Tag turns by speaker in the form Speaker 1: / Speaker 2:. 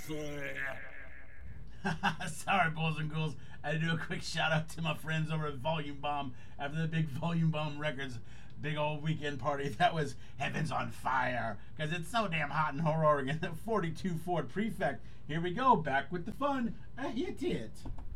Speaker 1: Sorry, bulls and ghouls. I had to do a quick shout out to my friends over at Volume Bomb after the big Volume Bomb Records big old weekend party. That was Heaven's on Fire because it's so damn hot in Horror Oregon. 42 Ford Prefect. Here we go, back with the fun. Hit it.